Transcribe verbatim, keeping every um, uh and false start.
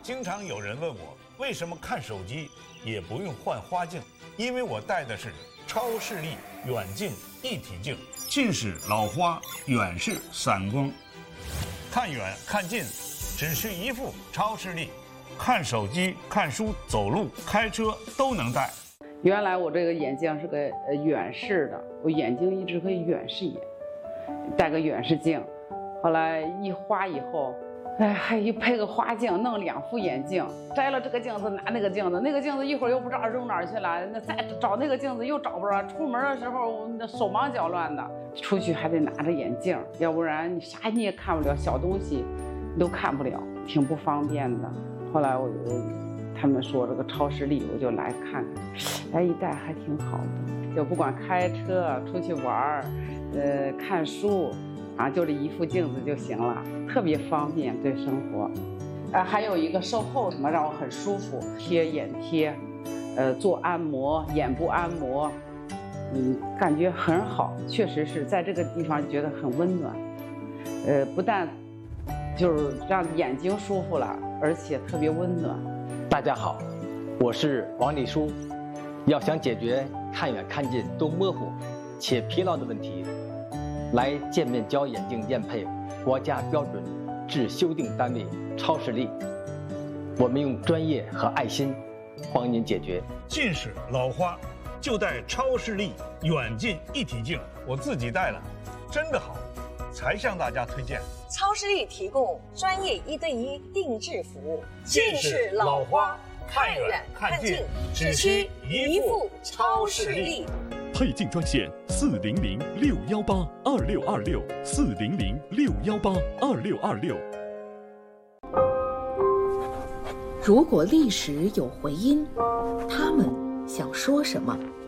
经常有人问我，为什么看手机也不用换花镜？因为我戴的是超视力远近一体镜，近视、老花，远视、散光。看远看近，只需一副超视力，看手机、看书、走路、开车都能戴。 原来我这个眼镜是个呃远视的，我眼睛一直可以远视眼，戴个远视镜。后来一花以后，哎，还一配个花镜，弄两副眼镜，摘了这个镜子拿那个镜子，那个镜子一会儿又不知道扔哪儿去了，那再找那个镜子又找不着，出门的时候那手忙脚乱的，出去还得拿着眼镜，要不然你啥你也看不了，小东西你都看不了，挺不方便的。后来我就他们说这个超视力，我就来看看，哎，一戴还挺好的，就不管开车出去玩，呃，看书。啊，就这一副镜子就行了，特别方便对生活。呃，还有一个售后什么让我很舒服，贴眼贴，呃，做按摩，眼部按摩，嗯，感觉很好，确实是在这个地方觉得很温暖。呃，不但就是让眼睛舒服了，而且特别温暖。 大家好，我是王立书。要想解决看远看近都模糊且疲劳的问题，来健面胶眼镜验配国家标准制修订单位超视力，我们用专业和爱心帮您解决近视、老花，就戴超视力远近一体镜，我自己戴了，真的好，才向大家推荐。 超视力提供专业一对一定制服务，近视、老花，看远看近，只需一副超视力。 配镜专线四零零六幺八二六二六四零零六幺八二六二六。 如果历史有回音，他们想说什么？